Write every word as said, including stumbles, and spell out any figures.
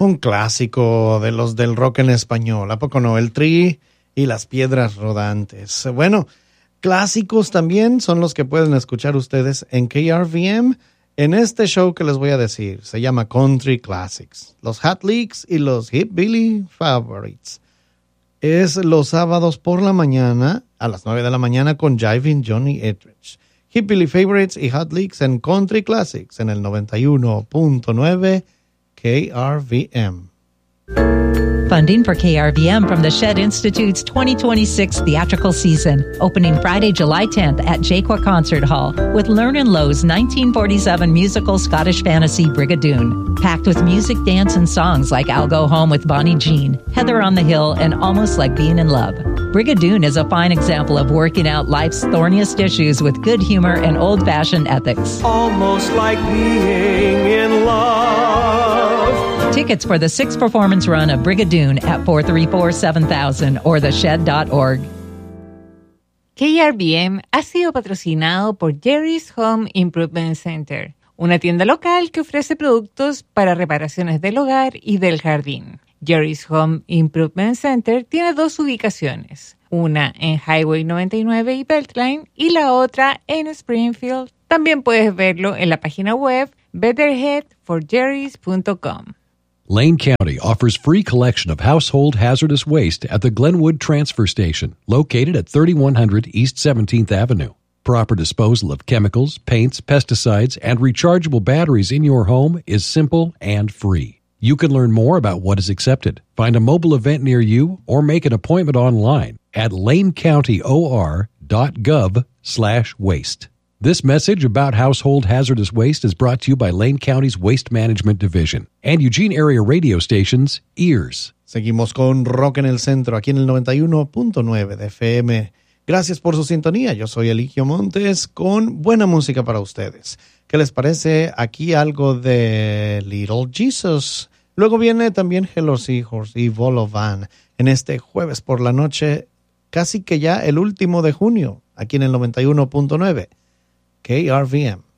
Un clásico de los del rock en español, ¿a poco no? El Tri y las Piedras Rodantes. Bueno, clásicos también son los que pueden escuchar ustedes en K R V M en este show que les voy a decir. Se llama Country Classics. Los Hot Licks y los Hillbilly Favorites. Es los sábados por la mañana, a las nueve de la mañana, con Jiving Johnny Etheridge. Hillbilly Favorites y Hot Licks en Country Classics en el noventa y uno punto nueve K R V M. Funding for K R V M from the Shed Institute's twenty twenty-six theatrical season, opening Friday, July tenth at Jaqua Concert Hall with Lerner and Lowe's nineteen forty-seven musical Scottish fantasy Brigadoon, packed with music, dance, and songs like I'll Go Home with Bonnie Jean, Heather on the Hill, and Almost Like Being in Love. Brigadoon is a fine example of working out life's thorniest issues with good humor and old-fashioned ethics. Almost like being in love. Tickets for the sixth performance run of Brigadoon at four three four, seven thousand or the shed dot org. K R V M ha sido patrocinado por Jerry's Home Improvement Center, una tienda local que ofrece productos para reparaciones del hogar y del jardín. Jerry's Home Improvement Center tiene dos ubicaciones, una en Highway noventa y nueve y Beltline y la otra en Springfield. También puedes verlo en la página web better head for jerrys dot com. Lane County offers free collection of household hazardous waste at the Glenwood Transfer Station, located at thirty-one hundred East seventeenth Avenue. Proper disposal of chemicals, paints, pesticides, and rechargeable batteries in your home is simple and free. You can learn more about what is accepted, find a mobile event near you, or make an appointment online at lanecountyor.gov slash waste. This message about household hazardous waste is brought to you by Lane County's Waste Management Division and Eugene area radio stations Ears. Seguimos con Rock en el Centro, aquí en el noventa y uno punto nueve de F M. Gracias por su sintonía. Yo soy Eligio Montes con buena música para ustedes. ¿Qué les parece? Aquí algo de Little Jesus. Luego viene también Hello Seahorse y Volovan en este jueves por la noche, casi que ya el último de junio, aquí en el noventa y uno punto nueve. K R V M.